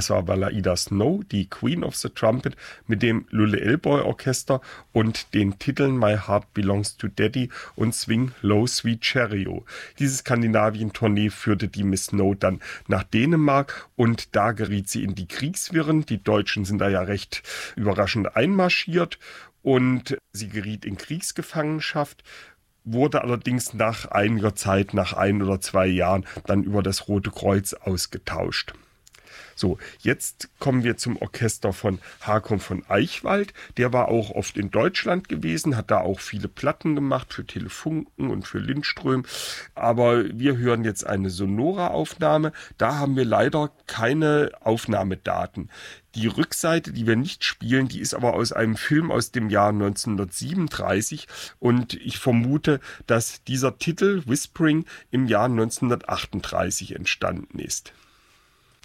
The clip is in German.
Das war Valaida Snow, die Queen of the Trumpet, mit dem Lulle Elboy Orchester und den Titeln My Heart Belongs to Daddy und Swing Low Sweet Chariot. Diese Skandinavien-Tournee führte die Miss Snow dann nach Dänemark und da geriet sie in die Kriegswirren. Die Deutschen sind da ja recht überraschend einmarschiert und sie geriet in Kriegsgefangenschaft, wurde allerdings nach einiger Zeit, nach 1 oder 2 Jahren, dann über das Rote Kreuz ausgetauscht. So, jetzt kommen wir zum Orchester von Håkon von Eichwald. Der war auch oft in Deutschland gewesen, hat da auch viele Platten gemacht für Telefunken und für Lindström. Aber wir hören jetzt eine Sonora-Aufnahme. Da haben wir leider keine Aufnahmedaten. Die Rückseite, die wir nicht spielen, die ist aber aus einem Film aus dem Jahr 1937 und ich vermute, dass dieser Titel Whispering im Jahr 1938 entstanden ist.